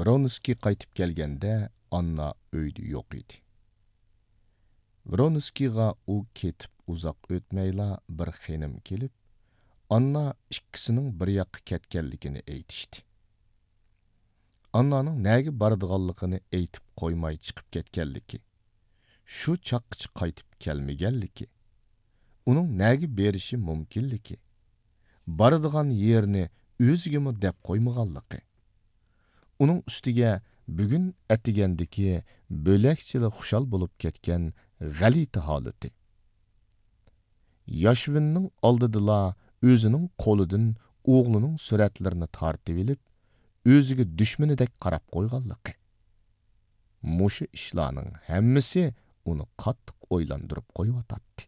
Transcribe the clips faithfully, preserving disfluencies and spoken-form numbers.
Vronskiy qaytib kelganda Anna uyda yo'q edi. Vronskiyga u ketib uzoq o'tmayla bir xenim kelib, Anna ikkisining bir yoqqa ketganligini aytishdi. Annaning nega boradiganligini aytib qo'ymay chiqib ketganligi, shu chaqqichi qaytib kelmaganligi, uning nega berishi mumkinligi, boradigan yerini o'zigimi deb qo'ymaganligi, uning ustiga bugun atigandiki bo'lakchili xushal bo'lib ketgan g'alati holati. Yoshvinning oldidila o'zining qo'lidan o'g'lining suratlarini tortib olib, o'ziga dushmanidek qarab qo'yganligi. Mushu ishlarning hammasi uni qattiq o'ylantirib qo'yotdi.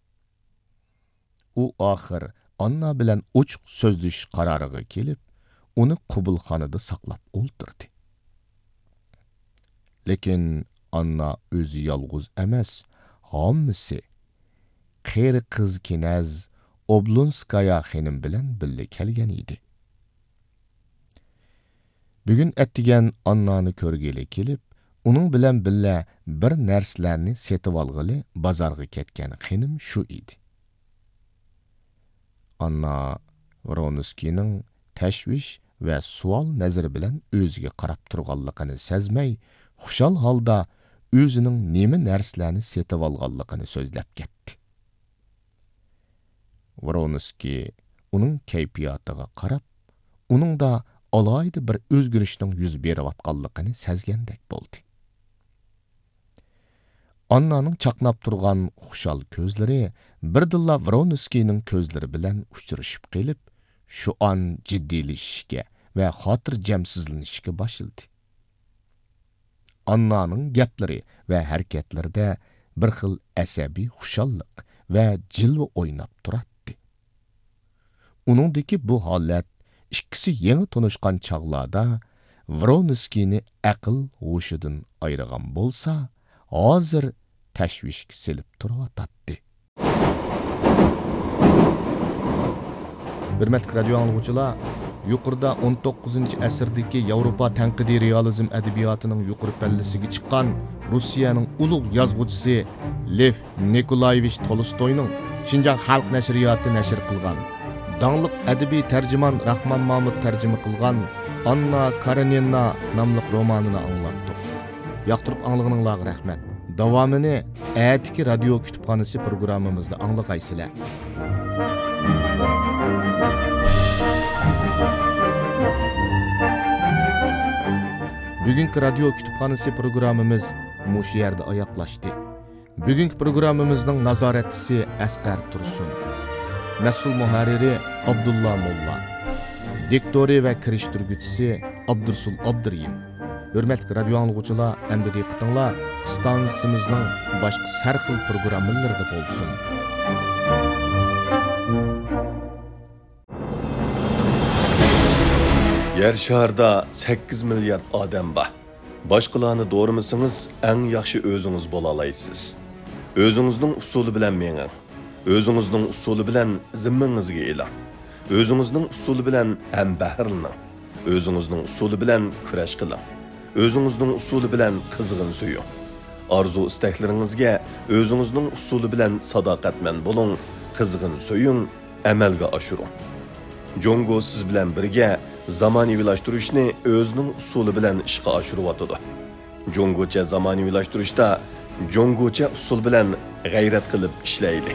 U oxir Anna bilan ochiq so'zlash qaroriga kelib, uni qubulxonada saqlab o'ltirdi. Lekin Anna o'zi yolg'iz emas, hammasi qeri qiz Kinaz Oblonskaya xonim bilan birga kelgan edi. Bugun attigan Annani ko'rgeli kelib, uning bilan birga bir narsalarni setib olg'ili bozorga ketgan xonim shu edi. Anna Vronskiyning tashvish va savol nazari bilan o'ziga qarab turganligini sezmay, xushal holda o'zining nima narsalarni setib olganligini so'zlab ketdi. Vronskiy uning kayfiyatiga qarab, uningda alayda bir o'zgarishning yuz berayotganligini sezgandek bo'ldi. Annaning chaqnab turgan xushal ko'zlari birdilla Vronskiyning ko'zlari bilan uchrashib qelib, shu an jiddiylashishga va xotirjamsizlanishga boshladi. Annaning gaplari va harakatlarida bir xil asabiy xushallik va jilva o'ynab turadi. Uningdagi bu holat ikkisi yangi tanishgan chog'larda Vronskiyni aql hushidan ayirgan bo'lsa, hozir tashvishga silib turibdi. Hurmatli radio anglovchilar, yuqorida o'n to'qqizinchi asrdagi Yevropa tanqidiy realizm adabiyotining yuqori pallasiga chiqqan Rossiyaning ulug' yozuvchisi Lev Nikolayevich Tolstoyning Xinjiang xalq nashriyoti nashr qilgan, dаңлық әдеби тәржіман Рахман Мамыт тәржімі қылған Анна Каренина намлық романını аңлаттық. Яқтырып аңлығыныңлағы рәхмәт. Davamını әтікі радио kütüphanesi programımızda аңлығайсылар. Bugünkü radyo kütüphanesi programımız muş yerde ayaklaştı. Bugünkü programımızın nazaretçisi Asqar Tursun. Məsul muharriri Abdullah Molla, diktori və kiriştirgüçisi Abdursul Abduriyim. Hörmətli radio anlıqçılar, əmdə diqqətinizlər stansiyamızın başqa sərxil proqramlarında bolsun. Yer şarda sakkiz milyard odam bor. Boshqalarni doğrumasangiz, eng yaxshi o'zingiz bo'la olasiz. O'zingizning usuli bilan menging. O'zingizning usuli bilan zimmangizga e'lon. O'zingizning usuli bilan ham bahrlaning. O'zingizning usuli bilan kurash qiling. O'zingizning usuli bilan qizg'in suying. Arzu istaklaringizga o'zingizning usuli bilan sadoqatman bo'ling, qizg'in suying, amalga oshiring. Jongo siz bilan birga zamonaviylashtırishni o'zining usuli bilan ishga oshiryotdi. Jongocha zamonaviylashtırishda jongocha usul bilan g'ayrat qilib ishlaylik.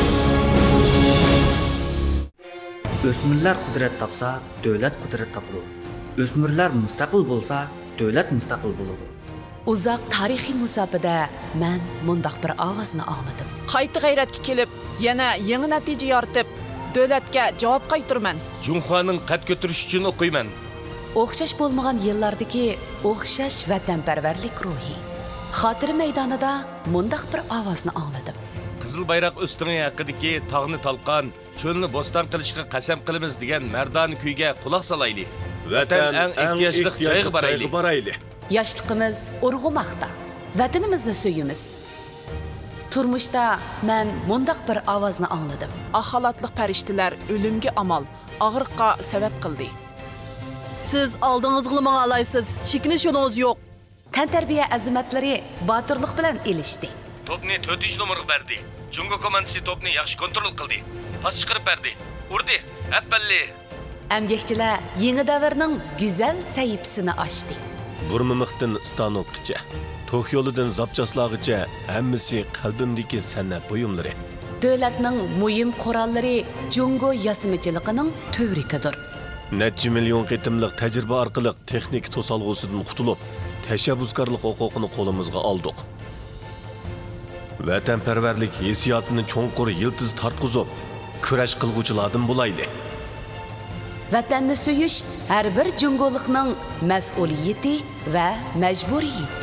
O'smirlar qudrat topsa, davlat qudrat topadi. O'smirlar mustaqil bo'lsa, davlat mustaqil bo'ladi. Uzoq tarixiy musofada men mundaq bir ovozni angladim. Qayta g'ayratga kelib, yana yangi natija yoritib, davlatga javob qaytiraman. Junxoning qad ko'tirish uchun o'qiyman. O'xshash bo'lmagan yillardagi o'xshash vatanparvarlik ruhi. Xotira maydonida mundaq bir ovozni angladim. Qizil bayroq ustungi haqidagi tog'ni talqon, cho'lni bo'ston qilishga qasam qilamiz degan mardon kuyga quloq solaylik. Vatan eng ehtiyojli joyga boraylik. Yoshligimiz urg'umoqda. Vatanimizni suyimiz. Turmuşda men mundaq bir ovozni angladim. Axalatliq farishtalar o'limga amal, og'riqqa sabab qildi. Siz aldığınızı mı alaysız? Çekiniş yolunuz yok. Tantarbiya azimatlari botirlik bilan elishdi. Topni to'rtinchi nomerga berdi. Jungo komandasi topni yaxshi kontrol qildi. Pas chiqarib berdi. Urdi. Appalli. Amgakchilar yangi davrning go'zal sahifasini ochdi. Burmimiqdan stanokgacha, Tokyolidan zapchaslag'icha hammasi qalbimdagi san'at buyumlari. Davlatning muhim qurollari Jungo yasimichiligining tövrikidir. Necha million qitimliq tajriba orqali texnik to'solg'usidan qutulib, tashabbuskorlik huquqini qo'limizga oldik. Vatanparvarlik hissiyotini cho'nqur yiltiz tartqizib, kurash qilg'uvchilardan bo'laydi. Vatanni suyish har bir jungolikning mas'uliyati va majburiyati.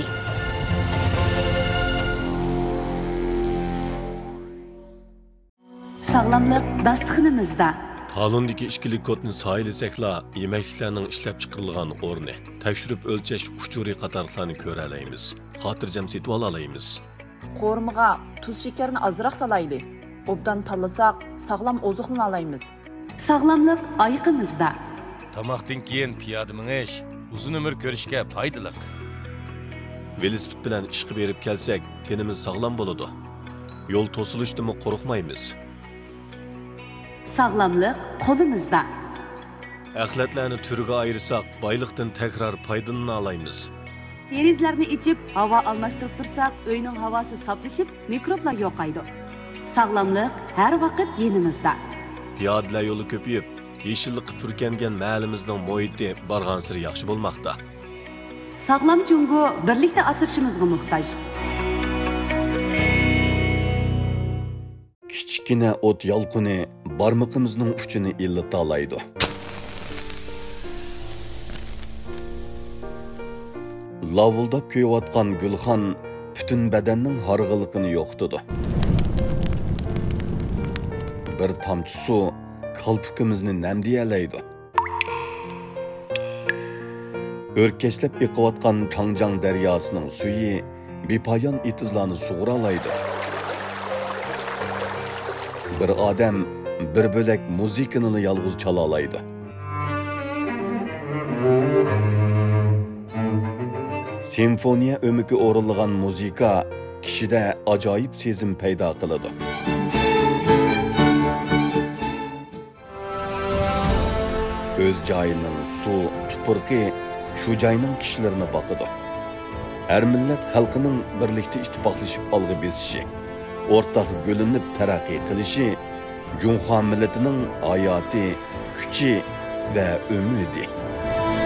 Sog'lomlik dasturxonimizda. Talondagi ichkilik kodni saylasakla yemekliklarning ishlab chiqarilgan o'rni, tekshirib o'lchash uchuri qatorlarni ko'ra olamiz. Xotirjam setib olaymiz. Qo'rmiga tuz shakarni ozroq salaydi. Obdan tanlasak, sog'lom oziqni olaymiz. Sog'lomlik oyiqimizda. Tamoqdan keyin piyoda minish uzun umr ko'rishga foydali. Velosiped bilan ishga berib kelsak, tenimiz sog'lom bo'ladi. Yo'l to'silishdimi qo'rqmaymiz. Sog'lomlik qo'limizda. Axlatlarni turiga ayirsak, boyliqdan takrar foydalana olamiz. Derizlarni ichib, havo almashtirib tursak, uyning havosi saflashib, mikroblar yo'qaydi. Sog'lomlik har vaqt yenimizda. Piyodalar yo'li ko'payib, yeshillik purkangan mahallimizning muhiti bargan sari yaxshi bo'lmoqda. Sog'lom Jungo birlikda asrashimizga muhtoj. Kichkina o't yolqini barmoqimizning uchini illata oladi. Lavuldab kuyayotgan gulxon butun badanning harg'iliqini yo'qtidi. Bir tomchi suv qalpikimizni namdiyalaydi. O'rkashlab iqiyotgan Changjang daryosining suyi bepoyon itizlarni sug'uralaydi. Bir odam bir bo'lak muzikani yolg'iz chala oladi. Simfoniya o'miki o'rilgan muzika kishida ajoyib sezim paydo qiladi. O'z joyining suv, tupurqi shu joyning kishilarini boqadi. Har millat xalqining birlikda ittifoqlashib olg'i besishi, o'rtaq bo'linib taraqqiy qilishi Junxo millatining hayoti, kuchi va umidi.